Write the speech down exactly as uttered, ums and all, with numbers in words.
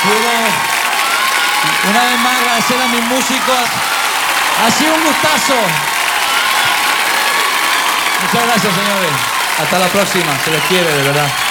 Quiero una vez más agradecer a mis músicos. Ha sido un gustazo. Muchas gracias, señores. Hasta la próxima. Se les quiere, de verdad.